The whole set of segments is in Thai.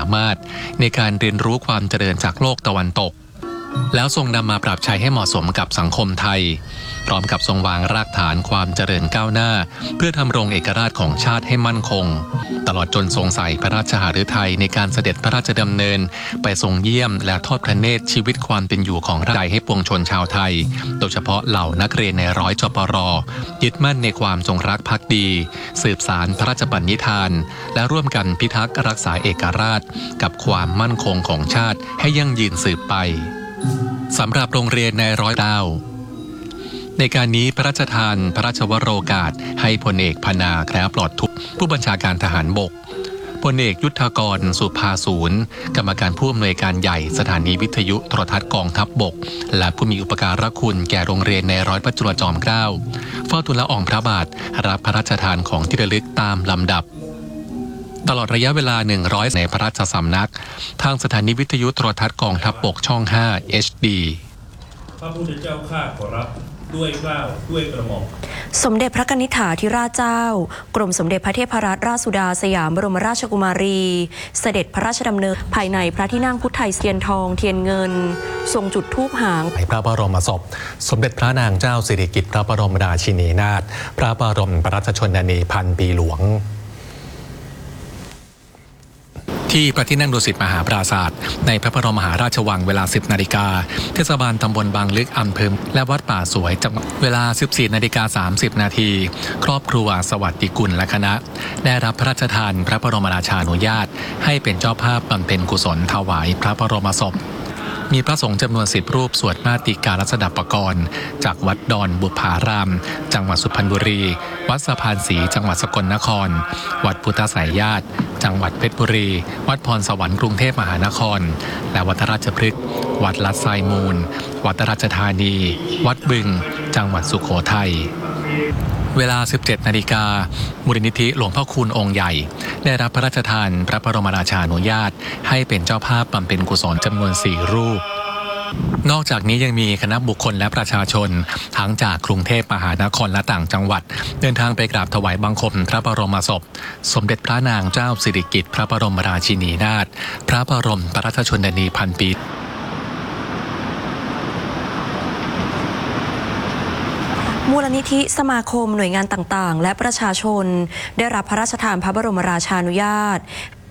ามารถในการเรียนรู้ความเจริญจากโลกตะวันตกแล้วทรงนำมาปรับใช้ให้เหมาะสมกับสังคมไทยพร้อมกับทรงวางรากฐานความเจริญก้าวหน้าเพื่อทำรงเอกราชของชาติให้มั่นคงตลอดจนทรงใส่พระราชหฤทัยในการเสด็จพระราชดำเนินไปทรงเยี่ยมและทอดพระเนตรชีวิตความเป็นอยู่ของราชให้ปวงชนชาวไทยโดยเฉพาะเหล่านักเรียนในร้อยจปร.ยึดมั่นในความจงรักภักดีสืบสานพระราชบัญญิธานและร่วมกันพิทักษ์รักษาเอกราชกับความมั่นคงของชาติให้ยั่งยืนสืบไปสำหรับโรงเรียนในร้อยดาวในการนี้พระราชทานพระราชวโรกาสให้พลเอกพนาแคล้วปลอดทุกข์ผู้บัญชาการทหารบกพลเอกยุทธกรสุภาศูนย์กรรมการผู้อำนวยการใหญ่สถานีวิทยุโทรทัศน์กองทัพบกและผู้มีอุปการะคุณแก่โรงเรียนในร้อยพระจุลจอมเกล้าเฝ้าทูลละอองพระบาทรับพระราชทานของที่ระลึกตามลำดับตลอดระยะเวลา100ในพระราชสำนักทางสถานีวิทยุโทรทัศน์กองทัพบกช่อง5 HD พระพุทธเจ้าข้าขอรับด้วยเกล้าด้วยกระหม่อมสมเด็จพระกนิษฐาธิราชเจ้ากรมสมเด็จพระเทพรัตนราชสุดาสยามบรมราชกุมารีเสด็จพระราชดำเนินภายในพระที่นั่งพุทธไทยเทียนทองเทียนเงินทรงจุดธูปหางพระบรมศพสมเด็จพระนางเจ้าสิริกิติ์พระบรมราชินีนาถพระบรมราชชนนีพันปีหลวงที่พระที่นั่งดุสิตมหาปราสาทในพระบรมมหาราชวังเวลา 10 นาฬิกาเทศบาลตำบลบางลึกอำเภอและวัดป่าสวยจังหวัดเวลา 14:30 นาทีครอบครัวสวัสดิกุลและคณะได้รับพระราชทานพระบรมราชานุญาตให้เป็นเจ้าภาพบำเพ็ญกุศลถวายพระบรมศพมีพระสงฆ์จำนวน10 รูปสวดมาติกาลสดับปกรณ์จากวัดดอนบุพารามจังหวัดสุพรรณบุรีวัดสะพานศรีจังหวัดสกลนครวัดพุทธไสยญาติจังหวัดเพชรบุรีวัดพรสวรรค์กรุงเทพมหานครและวัดราชพฤกษ์วัดลัดทรายมูลวัดราชธานีวัดบึงจังหวัดสุโขทัยเวลา 17 นาฬิกามูลนิธิหลวงพ่อคูณองค์ใหญ่ได้รับพระราชทานพระบรมราชานุญาตให้เป็นเจ้าภาพบำเพ็ญกุศลจำนวน4 รูปนอกจากนี้ยังมีคณะบุคคลและประชาชนทั้งจากกรุงเทพมหานครและต่างจังหวัดเดินทางไปกราบถวายบังคมพระบรมศพสมเด็จพระนางเจ้าสิริกิติ์พระบรมราชินีนาถพระบรมราชชนนีพันปีมูลนิธิสมาคมหน่วยงานต่างๆและประชาชนได้รับพระราชทานพระบรมราชานุญาต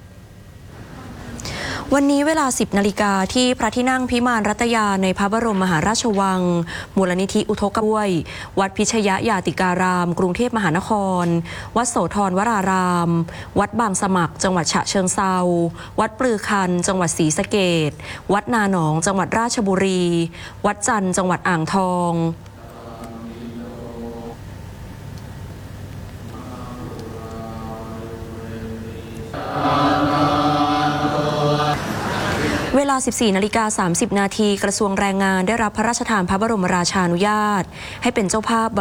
วันนี้เวลา 10 นาฬิกาที่พระที่นั่งพิมานรัตยาในพระบรมมหาราชวังมูลนิธิอุทกด้วยวัดพิชยญาติการามกรุงเทพมหานครวัดโสธรวรารามวัดบางสมัครจังหวัดฉะเชิงเทราวัดปลือคันจังหวัดศรีสะเกษวัดนาหนองจังหวัดราชบุรีวัดจันทร์จังหวัดอ่างทองเวลา 14:30 นาทีกระทรวงแรงงานได้รับพระราชทานพระบรมราชานุญาตให้เป็นเจ้าภาพ